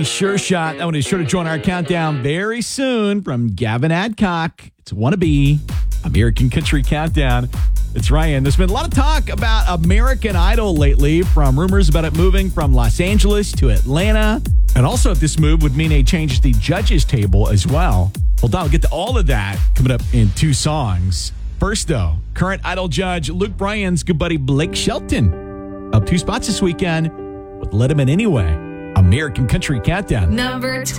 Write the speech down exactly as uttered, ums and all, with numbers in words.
Sure shot. That one is sure to join our countdown very soon from Gavin Adcock. It's Wannabe, American Country Countdown. It's Ryan. There's been a lot of talk about American Idol lately, from rumors about it moving from Los Angeles to Atlanta. And also, if this move would mean a change to the judges table as well. Well, I'll get to all of that coming up in two songs. First, though, current Idol judge Luke Bryan's good buddy Blake Shelton up two spots this weekend with Let Him In Anyway. American Country Countdown. Number twelve.